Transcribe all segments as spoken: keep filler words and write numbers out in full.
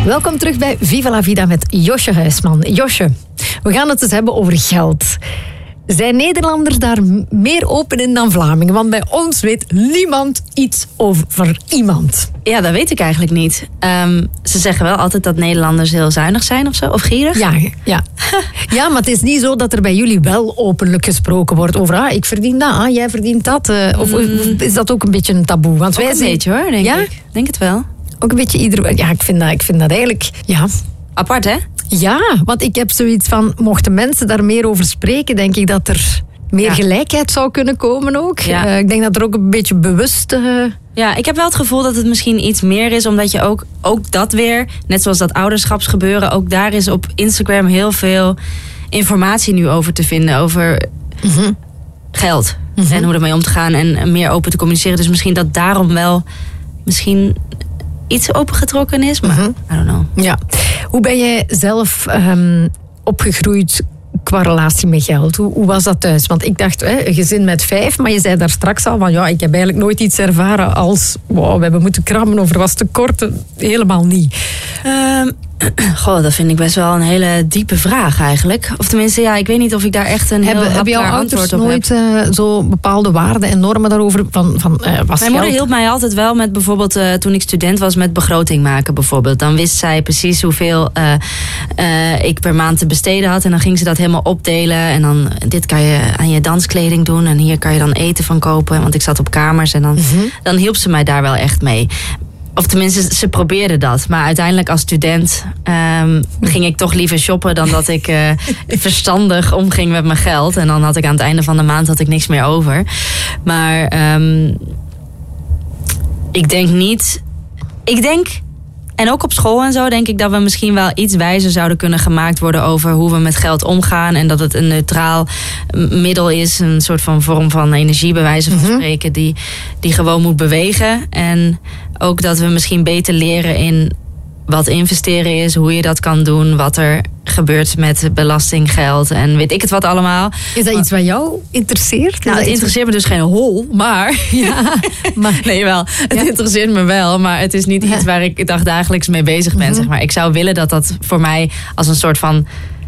Welkom terug bij Viva la Vida met Josje Huisman. Josje, we gaan het eens hebben over geld. Zijn Nederlanders daar meer open in dan Vlamingen? Want bij ons weet niemand iets over iemand. Ja, dat weet ik eigenlijk niet. Um, ze zeggen wel altijd dat Nederlanders heel zuinig zijn of zo, of gierig. Ja, ja. ja, maar het is niet zo dat er bij jullie wel openlijk gesproken wordt over ah, ik verdien dat, ah, jij verdient dat. Uh, of, mm. of is dat ook een beetje een taboe? Want ook wij een zijn... beetje hoor, denk ja? ik. Denk het wel. Ook een beetje ieder... Ja, ik vind dat, ik vind dat eigenlijk... Ja. Apart, hè? Ja, want ik heb zoiets van... Mochten mensen daar meer over spreken, denk ik dat er meer ja. gelijkheid zou kunnen komen ook. Ja. Uh, ik denk dat er ook een beetje bewust... Uh... Ja, ik heb wel het gevoel dat het misschien iets meer is, omdat je ook, ook dat weer, net zoals dat ouderschapsgebeuren, ook daar is op Instagram heel veel informatie nu over te vinden. Over mm-hmm. geld mm-hmm. en hoe ermee om te gaan en meer open te communiceren. Dus misschien dat daarom wel... Misschien iets opengetrokken is, maar mm-hmm. I don't know. Ja. Hoe ben jij zelf um, opgegroeid qua relatie met geld? Hoe, hoe was dat thuis? Want ik dacht, hè, een gezin met vijf, maar je zei daar straks al van ja, ik heb eigenlijk nooit iets ervaren als wow, we hebben moeten krammen over was tekorten. Helemaal niet. Um, Goh, dat vind ik best wel een hele diepe vraag eigenlijk. Of tenminste, ja, ik weet niet of ik daar echt een heel Heb jouw ouders nooit uh, zo bepaalde waarden en normen daarover? Van, van, uh, was Mijn geld? moeder hielp mij altijd wel met bijvoorbeeld, uh, toen ik student was, met begroting maken bijvoorbeeld. Dan wist zij precies hoeveel uh, uh, ik per maand te besteden had. En dan ging ze dat helemaal opdelen. En dan, dit kan je aan je danskleding doen. En hier kan je dan eten van kopen. Want ik zat op kamers. En dan, mm-hmm. dan hielp ze mij daar wel echt mee. Of tenminste, ze probeerde dat. Maar uiteindelijk als student um, ging ik toch liever shoppen dan dat ik uh, verstandig omging met mijn geld. En dan had ik aan het einde van de maand had ik niks meer over. Maar um, ik denk niet... Ik denk... En ook op school en zo denk ik dat we misschien wel iets wijzer zouden kunnen gemaakt worden over hoe we met geld omgaan. En dat het een neutraal middel is. Een soort van vorm van energie, bij wijze van mm-hmm. spreken, die, die gewoon moet bewegen. En ook dat we misschien beter leren in wat investeren is, hoe je dat kan doen, wat er gebeurt met belastinggeld en weet ik het wat allemaal. Is dat iets wat jou interesseert? Nou, het interesseert me dus geen hol, maar... Ja, maar nee, wel. Het ja. interesseert me wel, maar het is niet ja. iets waar ik dagdagelijks mee bezig ben, mm-hmm. zeg maar. Ik zou willen dat dat voor mij als een soort van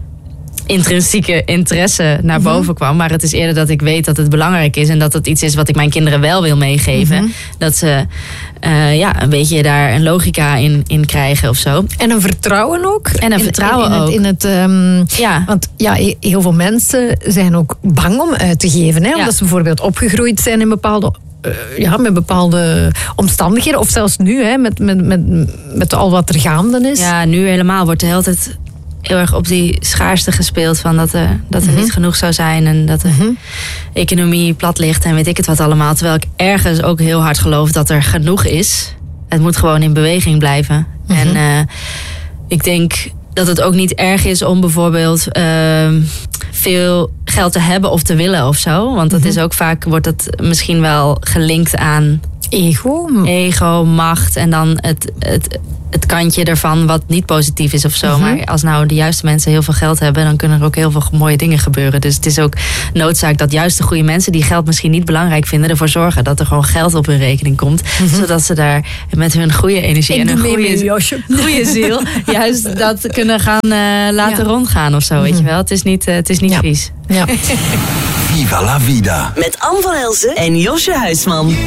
intrinsieke interesse naar boven mm-hmm. kwam. Maar het is eerder dat ik weet dat het belangrijk is en dat het iets is wat ik mijn kinderen wel wil meegeven. Mm-hmm. Dat ze uh, ja, een beetje daar een logica in, in krijgen of zo. En een vertrouwen ook. En een in, vertrouwen in, in ook. Het, in het, um, ja. Want ja, heel veel mensen zijn ook bang om uit te geven. Hè? Omdat ja. ze bijvoorbeeld opgegroeid zijn in bepaalde... Uh, ja, met bepaalde omstandigheden. Of zelfs nu, hè, met, met, met, met al wat er gaande is. Ja, nu helemaal wordt de hele tijd heel erg op die schaarste gespeeld van dat er, dat er mm-hmm. niet genoeg zou zijn en dat de mm-hmm. economie plat ligt en weet ik het wat allemaal. Terwijl ik ergens ook heel hard geloof dat er genoeg is. Het moet gewoon in beweging blijven. Mm-hmm. En uh, ik denk dat het ook niet erg is om bijvoorbeeld uh, veel geld te hebben of te willen of zo. Want dat mm-hmm. is ook vaak, wordt dat misschien wel gelinkt aan ego, ego, macht en dan het, het, het kantje ervan wat niet positief is of zo. Mm-hmm. Maar als nou de juiste mensen heel veel geld hebben, dan kunnen er ook heel veel mooie dingen gebeuren. Dus het is ook noodzaak dat juist de goede mensen die geld misschien niet belangrijk vinden, ervoor zorgen dat er gewoon geld op hun rekening komt. Mm-hmm. Zodat ze daar met hun goede energie Ik en hun goede, goede ziel juist dat kunnen gaan uh, laten ja. rondgaan of zo. Mm-hmm. Weet je wel? Het is niet, uh, het is niet ja. vies. Ja. Viva la Vida. Met Anne van Elsen en Josje Huisman.